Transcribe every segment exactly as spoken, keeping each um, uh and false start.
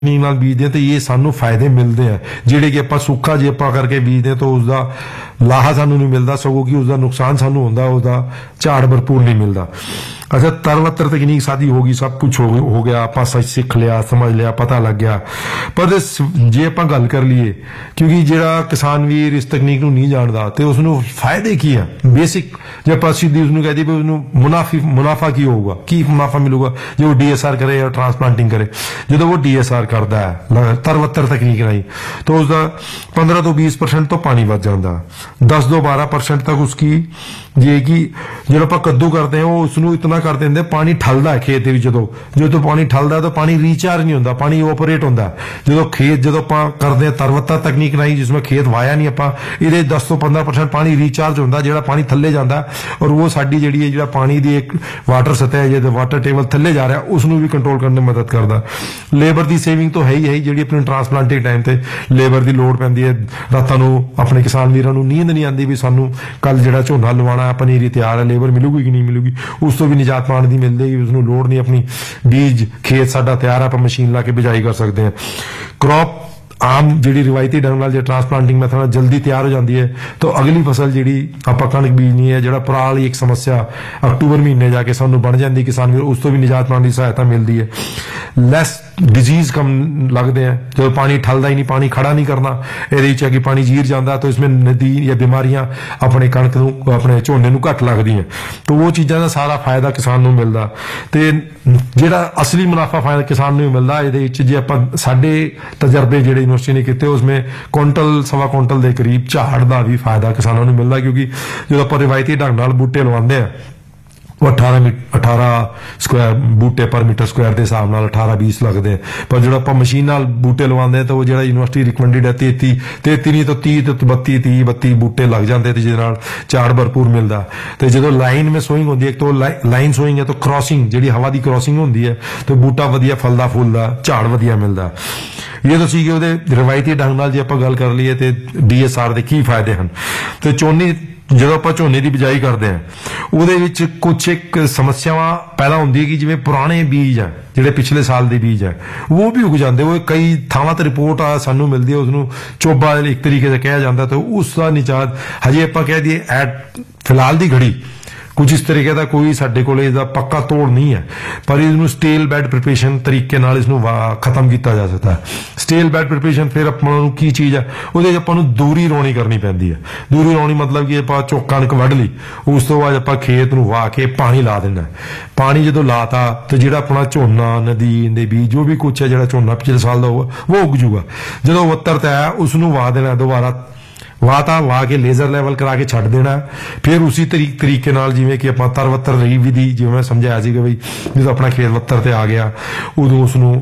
ਨਾਲ ਬੀਜਦੇ ਤੇ ਇਹ ਸਾਨੂੰ ਫਾਇਦੇ ਮਿਲਦੇ ਆ ਜਿਹੜੇ ਕਿ ਆਪਾਂ ਸੁੱਕਾ ਜੇ ਆਪਾਂ ਕਰਕੇ ਬੀਜਦੇ ਤਾਂ ਉਸਦਾ ਲਾਹਾ ਸਾਨੂੰ ਨਹੀਂ ਮਿਲਦਾ ਸਗੋਂ ਕਿ ਉਸਦਾ ਨੁਕਸਾਨ ਸਾਨੂੰ ਹੁੰਦਾ ਉਹਦਾ ਝਾੜ ਭਰਪੂਰ ਨਹੀਂ ਮਿਲਦਾ। अच्छा तरवत्तर तकनीक सादी होगी सब कुछ हो, हो गया आप सीख लिया समझ लिया पता लग गया पर जे आप गल कर लिए क्योंकि ਜਿਹੜਾ किसान वीर इस तकनीक नहीं जानता तो उसनों फायदे की है बेसिक जो आप सीधी उसनों कहती भी उसनों मुनाफी मुनाफा की होगा की मुनाफा मिलेगा जो डी एस आर करे या ट्रांसप्लांटिंग करे जो वो डी एस आर करता है तरवत्तर तकनीक नहीं तो उसका पंद्रह तो बीस परसेंट तो पानी बच जाता दस दो बारह परसेंट तक उसकी जे कि जो आप कद्दू करते हैं वो उसनों इतना कर देंगे पानी ठलदा है खेत जो जो तो पानी ठलदा तो पानी रीचार्ज नहीं होता पानी ओपरेट होता जो खेत जो आप करते हैं तरवत्तर तकनीक नहीं जिसमें खेत वाया नहीं आप ये दस तो पंद्रह परसेंट पानी रीचार्ज होता जो पानी थले जाता और वो साडी जिहड़ी है जो पानी की एक वाटर सतह है जो वाटर टेबल थले जा रहा है उसनों भी कंट्रोल करने में मदद करता लेबर की सेविंग तो है ही है जी अपनी ट्रांसप्लांटिंग टाइम से लेबर की लोड़ पैंदी है रातां नूं अपने किसान वीरां नूं नींद नहीं आती भी सानू कल जिहड़ा झोना लवाना पनीरी तैयार है लेबर मिलूगी कि नहीं मिलूगी उस तो भी निजात पाने की मिलती उसनूं लोड़ नहीं अपनी बीज खेत साडा तैयार है आप मशीन ला के बिजाई कर सकते हैं क्रॉप आम जी रिवायती ढंग नाल जे ट्रांसप्लांटिंग मैथड जल्दी तैयार हो जाती है तो अगली फसल जी आप कणक बीजनी है जो पराल एक समस्या अक्टूबर महीने जाके सानू बन जाती किसान उस तो भी निजात पाने की सहायता मिलती है लैस डिजीज कम लगते हैं जब पानी ठलदा ही नहीं पानी खड़ा नहीं करना ये कि पानी जीर जाता तो इसमें नदी या बीमारियां अपने कणक नूं अपने झोने नूं घट लगदी हैं तो वो चीज़ों का सारा फायदा किसान नूं मिलदा ते जिहड़ा असली मुनाफा फायदा किसान नूं मिलदा इहदे विच जे आपां साडे तजर्बे जिहड़े यूनिवर्सिटी ने कीते उसमें कुंटल सवा कुंटल के करीब झाड़ का भी फायदा किसानों नूं मिलदा क्योंकि जो आपां रिवायती ढंग नाल बूटे लवांदे हैं वो अठारह अठारह स्क्वायर बूटे पर मीटर स्क्वायर के हिसाब नाल अठारह बीस लगते हैं पर जो आप मशीन नाल बूटे लवांदे हैं तो वो जो यूनिवर्सिटी रिकमेंडेड है तेती तेती नहीं तो तीह तो बत्ती तीह बत्ती बूटे लग जाते जिस झाड़ भरपूर मिलता तो जो लाइन में सोइंग होती है एक तो लाइन सोइंग है तो क्रॉसिंग जी हवा की क्रॉसिंग होती है तो बूटा वधिया फलदा फुलदा झाड़ वधिया मिलता ये तो सी कि रिवायती ढंग नाल जे आपां गल कर लीए तो डी एस आर के की फायदे हैं तो झोने जो आप झोने की बिजाई करते हैं वो कुछ एक समस्यावां पैदा होंदी कि जिवें पुराने बीज है जिहड़े पिछले साल के बीज है वो भी उग जाते वो कई थावां ते रिपोर्ट आ सानू मिलती है उसनूं चोबा एक तरीके से कहा जाता तो उसका निजात हजे आपां कह दईए एट फिलहाल की घड़ी कुछ इस तरीके का कोई साडे कोल इसदा पक्का तोड़ नहीं है पर इसनूं स्टेल बैड प्रिपरेशन तरीके नाल इसनूं खत्म किया जा सकता है स्टेल बैड प्रिपरेशन फिर आपां नूं की चीज़ है उहदे आपां नूं दूरी रोणी करनी पैंदी है दूरी रोणी मतलब कि आपां चो कणक वढ लई उस तो बाद आपां खेत नूं वाह के पानी ला देना पानी जदों लाता तो जिहड़ा अपना झोना नदीन दे बीज जो भी कुछ है जिहड़ा झोना पिछले साल दा वो उग जूगा जदों उत्तर ते आया उसनूं वाह देना दोबारा वाहता वाह के लेजर लैवल करा के छड्ड देना फिर उसी तरीक तरीके नाल जिवें कि आपां तरवत्तर रही विधि जिवें मैं समझाया सी कि बई जो अपना खेत वत्तर ते आ गया उदों उसनूं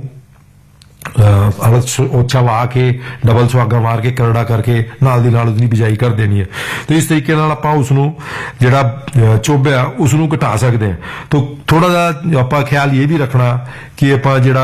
ओछा वाह के डबल सुहागा मार के करड़ा करके नाल दी नाल उसकी बिजाई कर देनी है तो इस तरीके नाल आपां उसनूं जिहड़ा चोबा उसनूं घटा सकते हैं तो थोड़ा जिहा आपां ख्याल ये भी रखना कि आपां जिहड़ा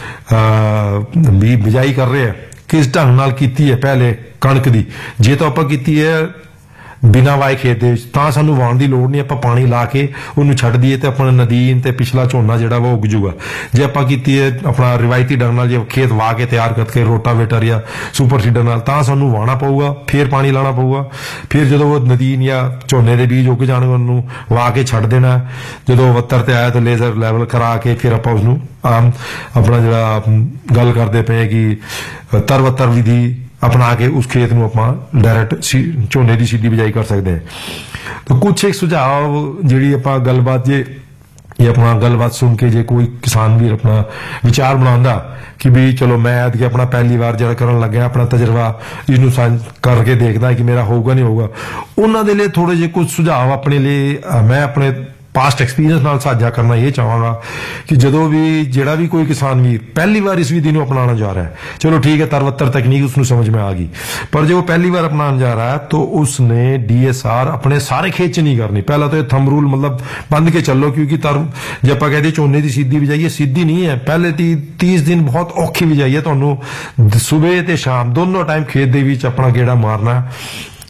बिजाई कर रहे हैं किस ढंग नाल कीती है पहले कणक दी जे तो आपां कीती है बिना वाए खेत दे तां सानू वाहण दी लोड़ नहीं आपां पानी ला के उहनूं छड्ड दईए ते अपना नदीन ते पिछला झोना जिहड़ा वो उग जूगा जे आपां कीती है अपना रिवायती ढंग नाल जे खेत वाह के तैयार करके रोटावेटर या सुपर सीडर नाल तां सानू वाहना पऊगा फिर पानी लाना पऊगा फिर जदों वो नदीन या झोने दे बीज उग जाणगे उहनूं वाह के छड्ड देना जदों वत्तर ते आया तो लेजर लैवल करा के फिर आपां उसनूं आम अपना जिहड़ा गल करदे पे कि तरवत्तर विधि अपना के उस खेत में आप डायरैक्ट झोने की सीधी बिजाई कर सकते हैं तो कुछ एक सुझाव जी आप गलबात जे ये अपना गलबात सुन के जे कोई किसान भी अपना विचार बनाता कि भी चलो मैं ऐद के अपना पहली बार जरा करन लग गया अपना तजर्बा इसनूं साझ करके देखदा है कि मेरा होगा नहीं होगा उन्होंने लिए थोड़े जे कुछ सुझाव अपने लिए मैं अपने पास्ट एक्सपीरियंस नाल साझा करना ये चाहांगा कि जदों भी जिहड़ा भी कोई किसान भी पहली बार इस विधि नूं अपनाना जा रहा है चलो ठीक है तरवत्तर तकनीक उसनूं समझ में आ गई पर जो पहली बार अपनाना जा रहा है तो उसने डी एस आर अपने सारे खेत च नहीं करनी पहला तो थंब रूल मतलब बंद के चलो क्योंकि तर जे आपां कहदे झोने की सीधी बिजाई है सीधी नहीं है पहले ती तीस दिन बहुत औखी बिजाई है तुहानूं सुबह ते शाम दोनों टाइम खेत दे विच अपना गेड़ा मारना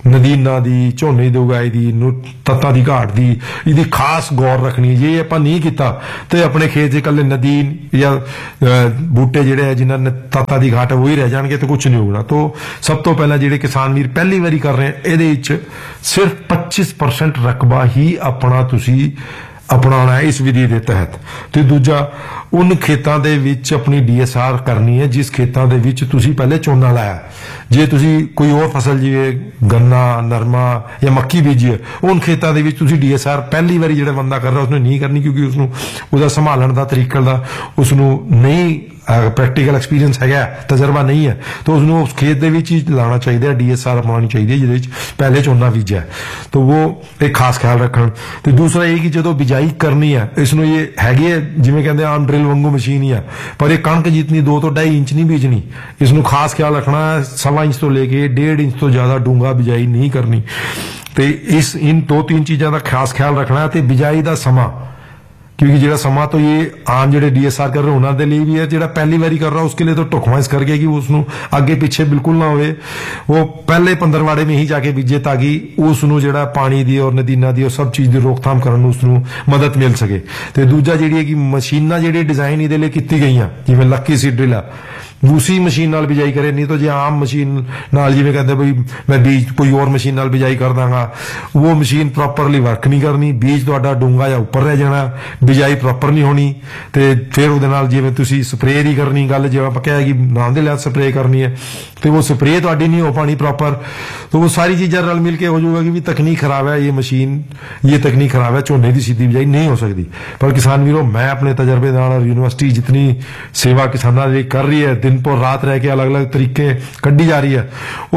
ਨਦੀਨਾਂ ਦੀ, ਝੋਨੇ ਦੀ ਉਗਾਈ ਦੀ, ਤੱਤਾਂ ਦੀ ਘਾਟ ਦੀ, ਇਹਦੀ ਖਾਸ ਗੌਰ ਰੱਖਣੀ। ਜੇ ਆਪਾਂ ਨਹੀਂ ਕੀਤਾ ਤੇ ਆਪਣੇ ਖੇਤ 'ਚ ਇਕੱਲੇ ਨਦੀਨ ਜਾਂ ਬੂਟੇ ਜਿਹੜੇ ਹੈ ਜਿਨ੍ਹਾਂ ਨੇ ਤੱਤਾਂ ਦੀ ਘਾਟ ਹੈ ਉਹੀ ਰਹਿ ਜਾਣਗੇ ਤੇ ਕੁਝ ਨਹੀਂ ਹੋਣਾ। तो सब तो पहला ਜਿਹੜੇ किसान ਵੀਰ ਪਹਿਲੀ ਵਾਰੀ ਕਰ ਰਹੇ हैं ਇਹਦੇ ਵਿੱਚ सिर्फ पच्चीस परसेंट रकबा ही अपना ਤੁਸੀਂ अपनाना है इस विधि के तहत। तो दूजा उन खेतों के विच अपनी डी एस आर करनी है जिस खेतों के विच तुसी पहले झोना लाया। जे तुसी कोई और फसल जिवें गन्ना, नरमा या मक्की बीजी है उन खेतों के विच तुसी डी एस आर पहली बारी जो बंदा कर रहा उसने नहीं करनी, क्योंकि उसनों उसका संभालन का तरीका का उसनों नहीं प्रैक्टिकल एक्सपीरियंस है, तजर्बा नहीं है, तो उसनों उस खेत के विच ही लाना चाहिए, डी एस आर अपनानी चाहिए जिहदे पहले झोना बीजा है। तो वो एक खास ख्याल रखन। तो दूसरा ये कि जो बिजाई करनी है इसनों ये हैगी है जिवें कहंदे आम ड्रिल वांगू मशीन ही है, पर ये कणक जितनी दो तो ढाई इंच नहीं बीजनी, इसनों खास ख्याल रखना है सवा इंच तो लेके डेढ़ इंच तो ज्यादा डूंगा बिजाई नहीं करनी। तो इस इन दो तीन चीज़ों का खास ख्याल रखना है। तो बिजाई का समा, क्योंकि जो समा तो ये आम जो डी एस आर कर रहे उन्होंने लिए भी है, जो पहली बारी कर रहा उसके लिए तो ढुकवा इस करके कि उसनों आगे पीछे बिल्कुल ना हो, वो पहले पंद्रवाड़े में ही जाके बीजे ताकि उसनों जो पानी दी और नदीना दी और सब चीज़ की रोकथाम करने उसनों मदद मिल सके। तो दूजा जी कि मशीना जी डिजाइन ये लिए की गई जिवें लक्की सीड ड्रिल है उसी मशीन नाल बिजाई करे, नहीं तो जो आम मशीन नाल जिवें कहते भाई मैं बीज कोई और मशीन नाल बिजाई कर दांगा, वो मशीन प्रॉपरली वर्क नहीं करनी, बीज तुहाडा डूंगा या उपर रह जाना, बिजाई प्रॉपर नहीं होनी। तो फिर उहदे नाल जिवें तुसीं स्प्रे नहीं करनी, गल जिवें आपां कहा कि नाम दे लिहाज स्प्रे करनी है तो वो स्प्रे तुहाडी नहीं हो पानी प्रॉपर। तो वो सारी चीज़ां रल मिल के हो जाएगा कि भी तकनीक खराब है, ये मशीन ये तकनीक खराब है, झोने की सीधी बिजाई नहीं हो सकती। पर किसान वीरों मैं अपने तजर्बे नाल यूनिवर्सिटी जितनी सेवा किसानां दी कर रही है, दिन पर रात रह के अलग अलग तरीके कढ़ी जा रही है,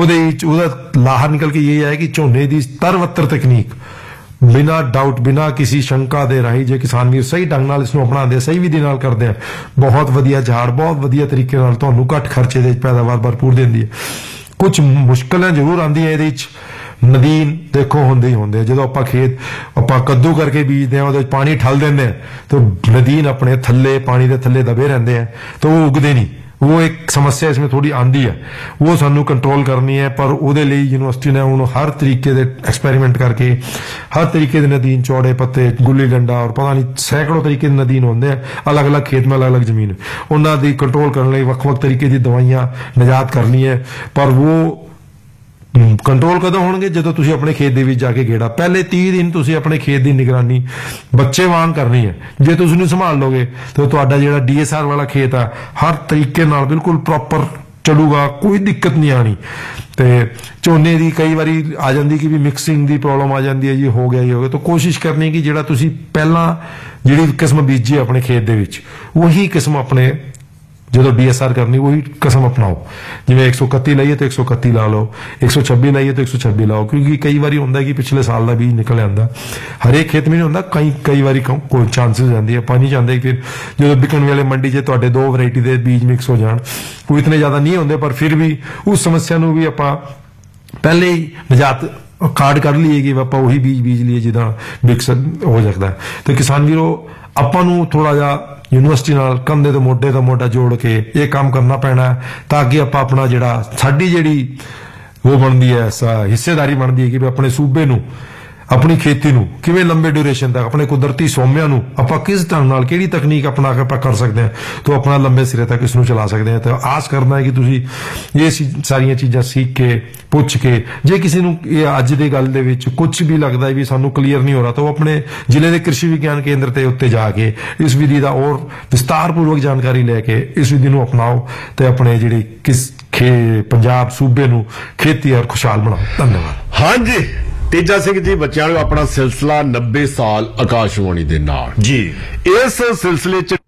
ਉਹਦਾ ਲਾਹਾ निकल के ये है कि झोने की तरवत्तर तकनीक बिना डाउट बिना किसी शंका दे राही जे किसान भी सही ढंग नाल इसनों अपनाते सही विधि नाल करते हैं, बहुत वधिया झाड़ बहुत वधिया तरीके नाल तुहानूं घट खर्चे दे पैदावार भरपूर देंदी है। कुछ मुश्किलें जरूर आंदियां इहदे विच, नदीन देखो होंदे ही होंदे, जो आपां खेत आपां कद्दू करके बीजते हैं उहदे पानी ठल देंदे हैं तो नदीन अपने थल्ले पानी दे थल्ले दबे रहंदे हैं तो वो उगदे नहीं। वो एक समस्या इसमें थोड़ी आंदी है, वो सानू कंट्रोल करनी है। पर उहदे लई यूनिवर्सिटी ने हुण हर तरीके दे एक्सपेरिमेंट करके हर तरीके दे नदीन चौड़े पत्ते गुल्ली डंडा और पता नहीं सैकड़ों तरीके दे नदीन होंदे हैं अलग अलग खेत में अलग अलग जमीन, उन्हां दी कंट्रोल करने लई वख वख तरीके दी दवाइयां निजात करनी है। पर वो कंट्रोल कदों होणगे जदों तुसीं अपने खेत दे विच जाके गेड़ा पहले तीस दिन तुसीं अपने खेत की निगरानी बच्चे वांग करनी है। जे तुसीं उहनूं संभाल लोगे तो तुहाडा जिहड़ा डी एस आर वाला खेत है हर तरीके नाल बिल्कुल प्रॉपर चलूगा, कोई दिक्कत नहीं आनी। तो झोने की कई बारी आ जाती कि भी मिक्सिंग की प्रॉब्लम आ जाती है, ये हो गया ये हो गया, तो कोशिश करनी कि जिहड़ा तुसीं पहला जिहड़ी किस्म बीजी अपने खेत दे विच वही किस्म अपने जो डी एस आर करनी वही किस्म अपनाओ। जिवें एक सौ इकत्ती लाइए तो एक सौ इकत्ती ला लो, एक सौ छब्बी लाइए तो एक सौ छब्बी लाओ, क्योंकि कई बार होंगे कि पिछले साल का बीज निकल आंदा, हरेक खेत में नहीं होंदा, कई कई बार कोई चांसिस आती है। पानी चाहते फिर जो बिकन वाले मंडी च तुहाडे दो वैरायटी के बीज मिक्स हो जान, वो इतने ज्यादा नहीं होंगे, पर फिर भी उस समस्या नूं भी आपां पहले ही निजात कार्ड कर लीए कि आप उही बीज बीज लीए जिदा मिक्स हो सकता है। तो किसान वीरों ਆਪਾਂ ਨੂੰ ਥੋੜਾ ਜਿਹਾ यूनिवर्सिटी नाल कंधे ते मोढे दा मोढा जोड़ के ये काम करना पैना ताकि आप अपना जिहड़ा साडी जिहड़ी वो बनदी है हिस्सेदारी बनदी है कि अपने सूबे नूं अपनी खेती नूं किवें लंबे ड्यूरेशन तक अपने कुदरती सौम्या नूं आपां किस ढंग नाल किहड़ी तकनीक अपना के कर सकते हैं तो अपना लंबे सिरे तक इसनूं चला सकते हैं। तो आस करना है कि तुसीं ये सारियां चीज़ां सीख के पुछ के जे किसी नूं अज दे गल दे विच कुछ भी लगता है भी सानूं क्लीयर नहीं हो रहा तो अपने जिले के कृषि विज्ञान केंद्र ते उत्ते जाके इस विधि का और विस्तारपूर्वक जानकारी लैके इस विधि नूं अपनाओ तो अपने जिहड़ी किस खे पंजाब सूबे नूं खेती और खुशहाल बनाओ। धन्यवाद। हाँ जी, तेजा सिंह जी बच्चों को अपना सिलसिला नब्बे साल आकाशवाणी दे नाल जी, इस सिलसिले च